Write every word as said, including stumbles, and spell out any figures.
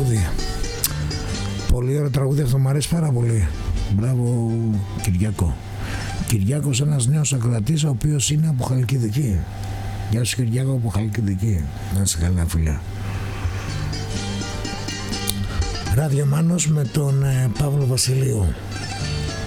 τραγούδι. Πολύ ωραίο τραγούδι, αυτό μου αρέσει πάρα πολύ. Μπράβο Κυριάκο. Κυριάκος, ένας νέος ακροατής ο οποίος είναι από Χαλκιδική. Γεια σου Κυριάκο από Χαλκιδική. Να είσαι καλά φίλια. Ράδιο Μάνος με τον ε, Παύλο Βασιλείου.